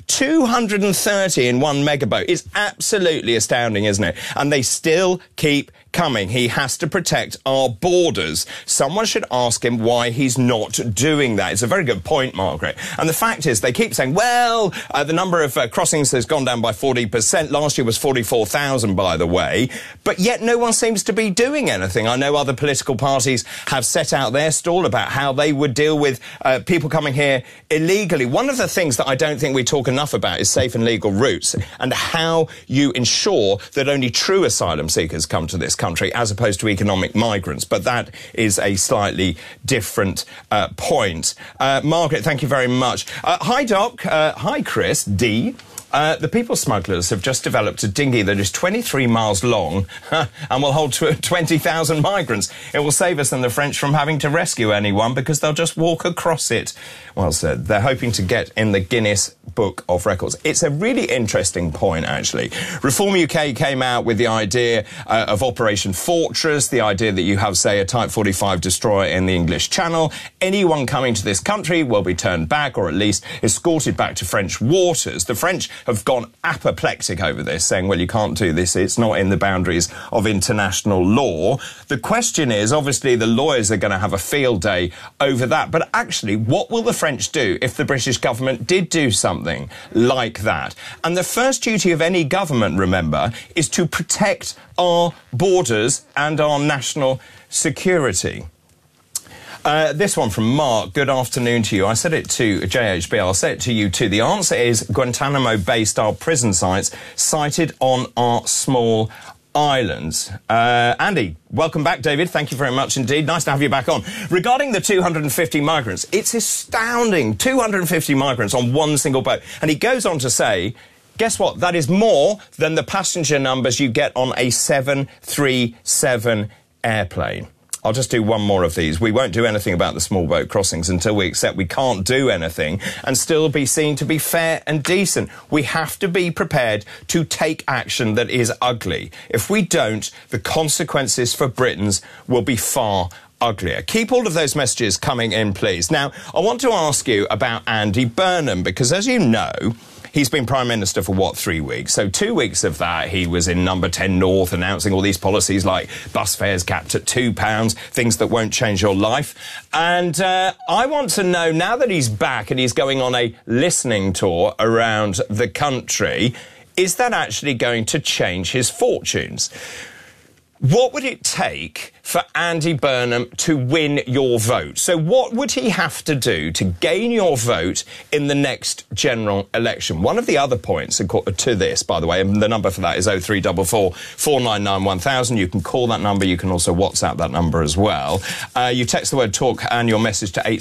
230 in one megaboat is absolutely astounding, isn't it? And they still keep coming. He has to protect our borders. Someone should ask him why he's not doing that. It's a very good point, Margaret. And the fact is, they keep saying, well, the number of crossings has gone down by 40%. Last year was 44,000, by the way. But yet no one seems to be doing anything. I know other political parties have set out their stall about how they would deal with people coming here illegally. One of the things that I don't think we talk enough about is safe and legal routes and how you ensure that only true asylum seekers come to this country as opposed to economic migrants. But that is a slightly different point. Margaret, thank you very much. Hi, Doc. Hi, Chris. D. The people smugglers have just developed a dinghy that is 23 miles long and will hold 20,000 migrants. It will save us and the French from having to rescue anyone because they'll just walk across it. Well said. They're hoping to get in the Guinness Book of Records. It's a really interesting point, actually. Reform UK came out with the idea of Operation Fortress, the idea that you have, say, a Type 45 destroyer in the English Channel. Anyone coming to this country will be turned back or at least escorted back to French waters. The French have gone apoplectic over this, saying, well, you can't do this. It's not in the boundaries of international law. The question is, obviously, the lawyers are going to have a field day over that. But actually, what will the French do if the British government did do something like that? And the first duty of any government, remember, is to protect our borders and our national security. This one from Mark. Good afternoon to you. I said it to JHB. I'll say it to you too. The answer is Guantanamo-based prison sites sited on our small islands. Andy, welcome back, David. Thank you very much indeed. Nice to have you back on. Regarding the 250 migrants, it's astounding. 250 migrants on one single boat. And he goes on to say, guess what? That is more than the passenger numbers you get on a 737 airplane. I'll just do one more of these. We won't do anything about the small boat crossings until we accept we can't do anything and still be seen to be fair and decent. We have to be prepared to take action that is ugly. If we don't, the consequences for Britons will be far uglier. Keep all of those messages coming in, please. Now, I want to ask you about Andy Burnham, because as you know, he's been Prime Minister for, 3 weeks? So 2 weeks of that, he was in Number 10 North announcing all these policies like bus fares capped at £2, things that won't change your life. And I want to know, now that he's back and he's going on a listening tour around the country, is that actually going to change his fortunes? What would it take for Andy Burnham to win your vote? So what would he have to do to gain your vote in the next general election? One of the other points to this, by the way, and the number for that is 0344 499 1000. You can call that number. You can also WhatsApp that number as well. You text the word talk and your message to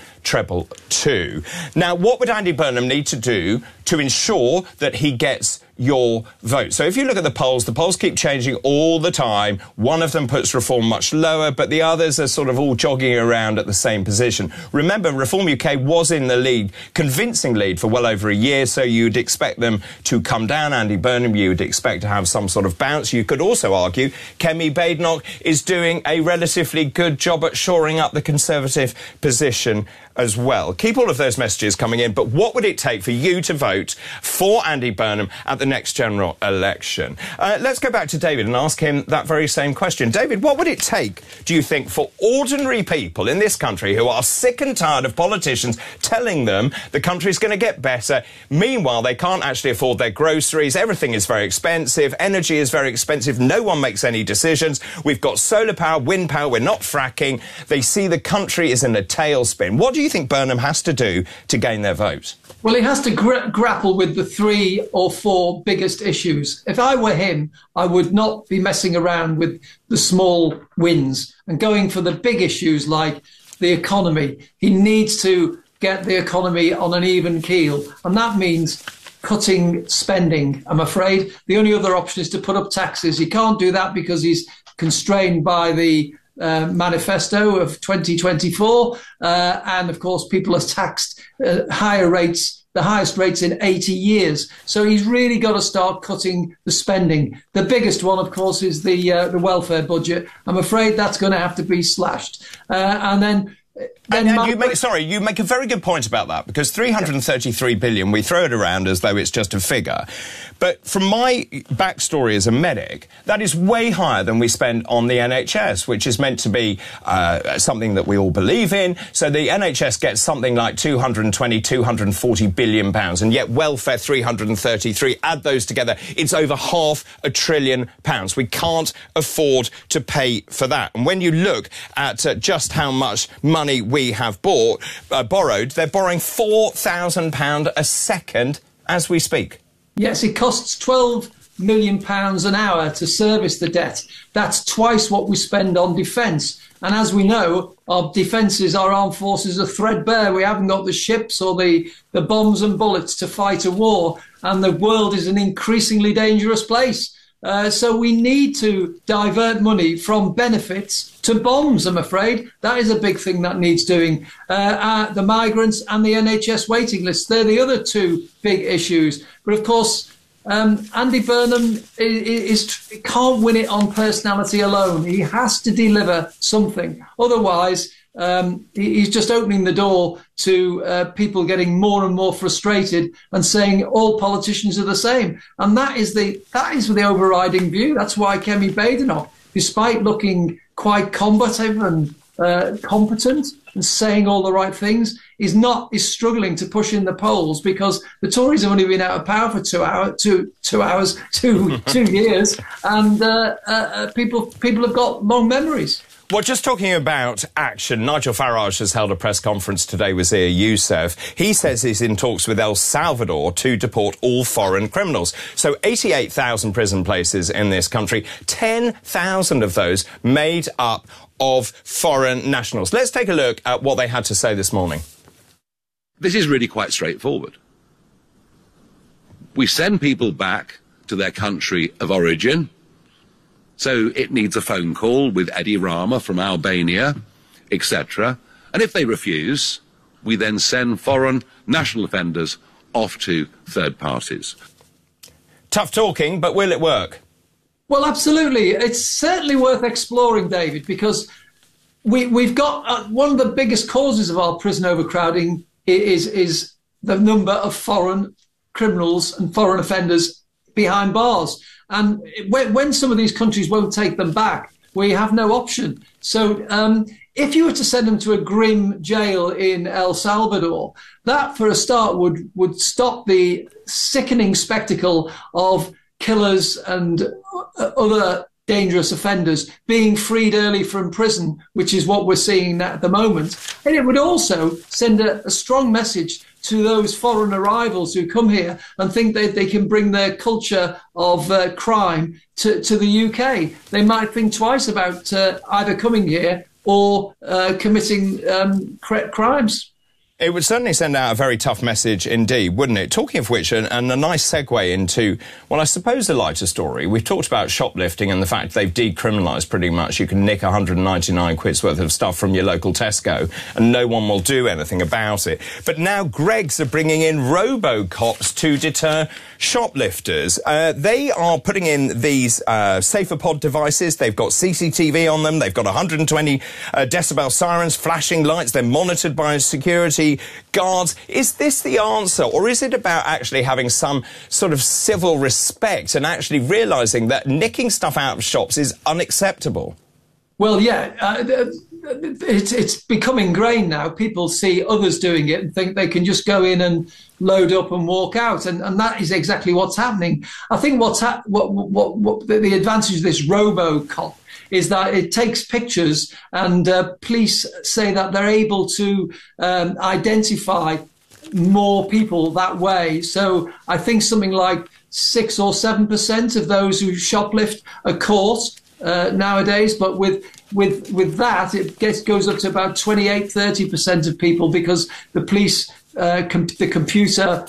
87222. Now, what would Andy Burnham need to do to ensure that he gets your vote? So if you look at the polls keep changing all the time. One of them puts Reform much lower, but the others are sort of all jogging around at the same position. Remember, Reform UK was in the lead, convincing lead, for well over a year, so you'd expect them to come down. Andy Burnham, you would expect to have some sort of bounce. You could also argue Kemi Badenoch is doing a relatively good job at shoring up the Conservative position as well. Keep all of those messages coming in, but what would it take for you to vote for Andy Burnham at the next general election? Let's go back to David and ask him that very same question. David, what would it take, do you think, for ordinary people in this country who are sick and tired of politicians telling them the country's going to get better? Meanwhile, they can't actually afford their groceries. Everything is very expensive. Energy is very expensive. No one makes any decisions. We've got solar power, wind power. We're not fracking. They see the country is in a tailspin. What do you think Burnham has to do to gain their vote? Well, he has to grapple with the 3 or 4 biggest issues. If I were him, I would not be messing around with the small wins and going for the big issues like the economy. He needs to get the economy on an even keel, and that means cutting spending, I'm afraid. The only other option is to put up taxes. He can't do that because he's constrained by the manifesto of 2024. And, of course, people are taxed higher rates, the highest rates in 80 years. So he's really got to start cutting the spending. The biggest one, of course, is the welfare budget. I'm afraid that's going to have to be slashed. And then you make a very good point about that, because 333 billion, we throw it around as though it's just a figure. But from my backstory as a medic, that is way higher than we spend on the NHS, which is meant to be something that we all believe in. So the NHS gets something like 220, 240 billion pounds, and yet welfare 333. Add those together, it's over £500 billion. We can't afford to pay for that. And when you look at just how much money we have borrowed, they're borrowing £4,000 a second as we speak. Yes, it costs £12 million an hour to service the debt. That's twice what we spend on defence. And as we know, our defences, our armed forces are threadbare. We haven't got the ships or the bombs and bullets to fight a war. And the world is an increasingly dangerous place. So we need to divert money from benefits to bombs, I'm afraid. That is a big thing that needs doing. The migrants and the NHS waiting lists, they're the other 2 big issues. But, of course, Andy Burnham can't win it on personality alone. He has to deliver something. Otherwise, he's just opening the door to people getting more and more frustrated and saying all politicians are the same. And that is the overriding view. That's why Kemi Badenoch, despite looking quite combative and competent and saying all the right things, is struggling to push in the polls, because the Tories have only been out of power for 2 years, and people have got long memories. Well, just talking about action, Nigel Farage has held a press conference today with Zia Youssef. He says he's in talks with El Salvador to deport all foreign criminals. So 88,000 prison places in this country, 10,000 of those made up of foreign nationals. Let's take a look at what they had to say this morning. This is really quite straightforward. We send people back to their country of origin. So it needs a phone call with Edi Rama from Albania, etc. And if they refuse, we then send foreign national offenders off to third parties. Tough talking, but will it work? Well, absolutely. It's certainly worth exploring, David, because we've got one of the biggest causes of our prison overcrowding is the number of foreign criminals and foreign offenders behind bars. And when some of these countries won't take them back, we have no option. So if you were to send them to a grim jail in El Salvador, that, for a start, would stop the sickening spectacle of killers and other dangerous offenders being freed early from prison, which is what we're seeing at the moment. And it would also send a strong message to those foreign arrivals who come here and think that they can bring their culture of crime to the UK. They might think twice about either coming here or committing crimes. It would certainly send out a very tough message indeed, wouldn't it? Talking of which, and a nice segue into, well, I suppose a lighter story. We've talked about shoplifting and the fact they've decriminalised pretty much. You can nick 199 quid's worth of stuff from your local Tesco and no one will do anything about it. But now Greggs are bringing in robo-cops to deter shoplifters. They are putting in these SaferPod devices. They've got CCTV on them. They've got 120 decibel sirens, flashing lights. They're monitored by security guards. Is this the answer, or is it about actually having some sort of civil respect and actually realising that nicking stuff out of shops is unacceptable? Well, yeah, it's become ingrained now. People see others doing it and think they can just go in and load up and walk out, and that is exactly what's happening. I think what the advantage of this RoboCop is that it takes pictures, and police say that they're able to identify more people that way. So I think something like 6 or 7% of those who shoplift are caught nowadays, but with that it goes up to about 28-30% of people, because the police the computer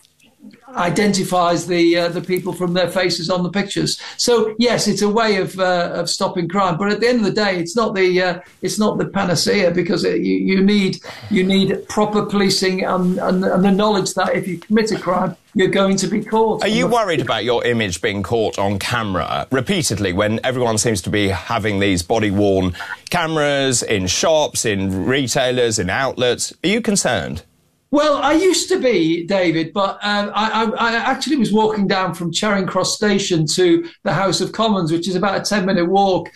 identifies the people from their faces on the pictures. So yes, it's a way of stopping crime, but at the end of the day, it's not the panacea, because you need proper policing and the knowledge that if you commit a crime, you're going to be caught. Are you worried about your image being caught on camera repeatedly when everyone seems to be having these body-worn cameras in shops, in retailers, in outlets? Are you concerned? Well, I used to be, David, but I actually was walking down from Charing Cross Station to the House of Commons, which is about a 10-minute walk,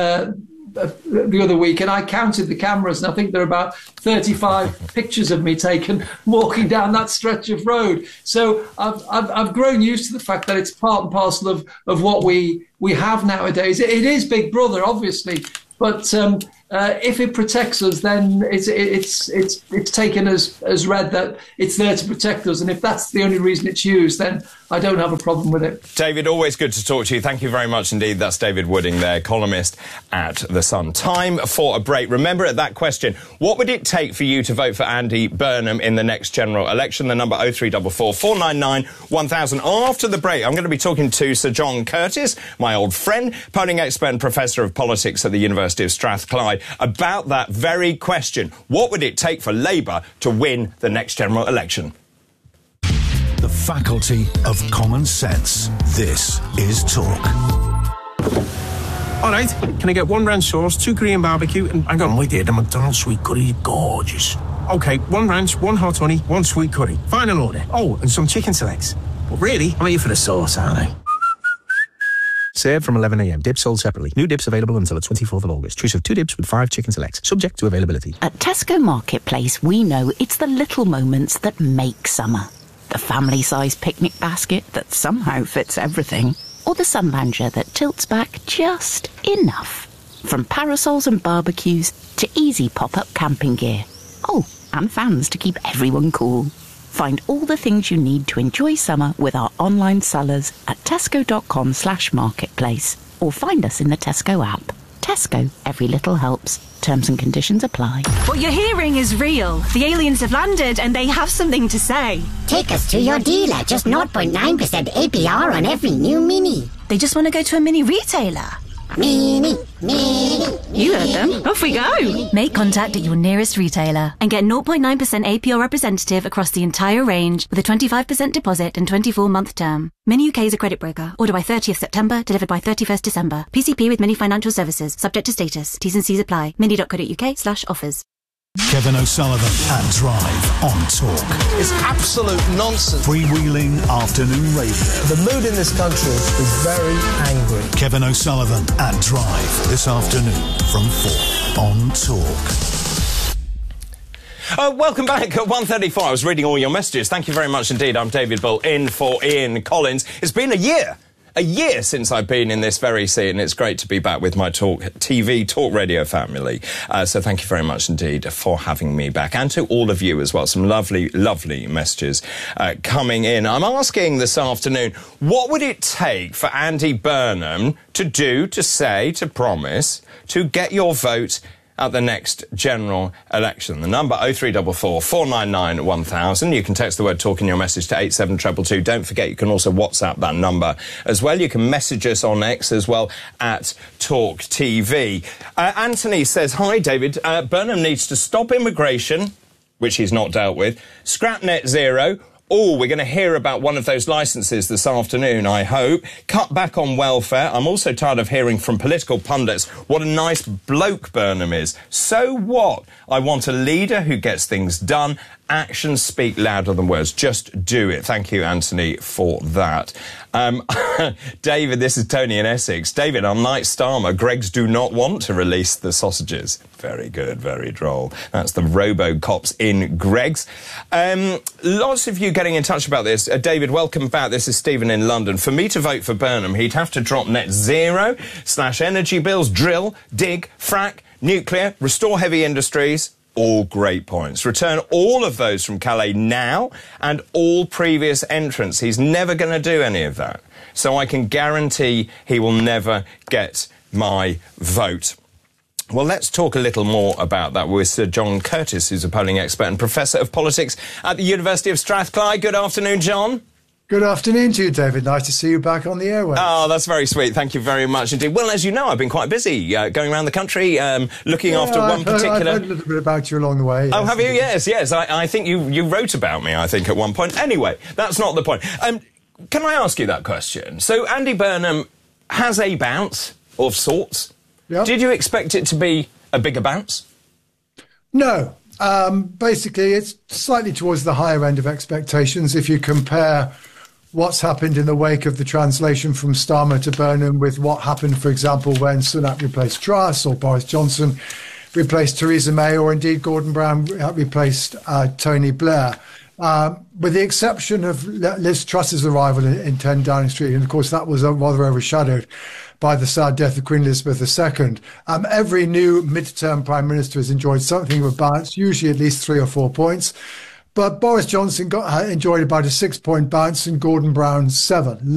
the other week, and I counted the cameras, and I think there are about 35 pictures of me taken walking down that stretch of road. So I've grown used to the fact that it's part and parcel of what we have nowadays. It is Big Brother, obviously, but if it protects us, then it's taken as read that it's there to protect us, and if that's the only reason it's used, then I don't have a problem with it. David, always good to talk to you. Thank you very much indeed. That's David Wooding there, columnist at The Sun. Time for a break. Remember at that question, what would it take for you to vote for Andy Burnham in the next general election? The number 0344 499 1000. After the break, I'm going to be talking to Sir John Curtis, my old friend, polling expert and professor of politics at the University of Strathclyde, about that very question. What would it take for Labour to win the next general election? The faculty of common sense. This is Talk. All right, can I get 1 ranch sauce, 2 Korean barbecue, and hang on, wait there, the McDonald's sweet curry, gorgeous. OK, 1 ranch, 1 hot honey, 1 sweet curry. Final order. Oh, and some chicken selects. But really, I'm here for the sauce, aren't I? Served from 11 a.m. Dips sold separately. New dips available until the 24th of August. Choose of 2 dips with 5 chicken selects. Subject to availability. At Tesco Marketplace, we know it's the little moments that make summer. The family-sized picnic basket that somehow fits everything. Or the sunlounger that tilts back just enough. From parasols and barbecues to easy pop-up camping gear. Oh, and fans to keep everyone cool. Find all the things you need to enjoy summer with our online sellers at tesco.com/marketplace, or find us in the Tesco app. Tesco, every little helps. Terms and conditions apply. What you're hearing is real. The aliens have landed and they have something to say. Take us to your dealer. Just 0.9% APR on every new Mini. They just want to go to a mini retailer. Mini. You heard them. Off we go. Make contact at your nearest retailer and get 0.9% APR representative across the entire range with a 25% deposit and 24-month term. Mini UK is a credit broker. Order by 30th September, delivered by 31st December. PCP with Mini Financial Services. Subject to status. T's and C's apply. mini.co.uk/offers. Kevin O'Sullivan at Drive on Talk. It's absolute nonsense. Freewheeling afternoon radio. The mood in this country is very angry. Kevin O'Sullivan at Drive this afternoon from 4 on Talk. Welcome back at 1:34. I was reading all your messages. Thank you very much indeed. I'm David Bull, in for Ian Collins. It's been a year since I've been in this very seat, and it's great to be back with my Talk TV, Talk Radio family. So thank you very much indeed for having me back, and to all of you as well. Some lovely, lovely messages coming in. I'm asking this afternoon, what would it take for Andy Burnham to do, to say, to promise, to get your vote at the next general election? The number 0344 499 1000. You can text the word Talk in your message to 87222. Don't forget, you can also WhatsApp that number as well. You can message us on X as well at Talk TV. Anthony says, hi David, Burnham needs to stop immigration, which he's not dealt with, scrap net zero. Oh, we're going to hear about one of those licences this afternoon, I hope. Cut back on welfare. I'm also tired of hearing from political pundits what a nice bloke Burnham is. So what? I want a leader who gets things done actions speak louder than words. Just do it. Thank you, Anthony, for that. David, this is Tony in Essex. David, unlike Starmer, Greggs do not want to release the sausages. Very good, very droll. That's the Robo-Cops in Greggs. Lots of you getting in touch about this. David, welcome back. This is Stephen in London. For me to vote for Burnham, he'd have to drop net zero, slash energy bills, drill, dig, frack, nuclear, restore heavy industries. All great points. Return all of those from Calais now and all previous entrants. He's never going to do any of that. So I can guarantee he will never get my vote. Well, let's talk a little more about that with Sir John Curtis, who's a polling expert and Professor of Politics at the University of Strathclyde. Good afternoon, John. Good afternoon to you, David. Nice to see you back on the airwaves. Oh, that's very sweet. Thank you very much indeed. Well, as you know, I've been quite busy going around the country, looking after one particular... I've heard a little bit about you along the way. Yes. Oh, have you? Yes. I think you wrote about me, I think, at one point. Anyway, that's not the point. Can I ask you that question? So Andy Burnham has a bounce of sorts. Yep. Did you expect it to be a bigger bounce? No. Basically, it's slightly towards the higher end of expectations if you compare what's happened in the wake of the translation from Starmer to Burnham with what happened, for example, when Sunak replaced Truss or Boris Johnson replaced Theresa May or indeed Gordon Brown replaced Tony Blair. With the exception of Liz Truss's arrival in 10 Downing Street, and of course that was rather overshadowed by the sad death of Queen Elizabeth II. Every new mid-term Prime Minister has enjoyed something of a bounce, usually at least 3 or 4 points. But Boris Johnson enjoyed about a 6-point bounce and Gordon Brown 7.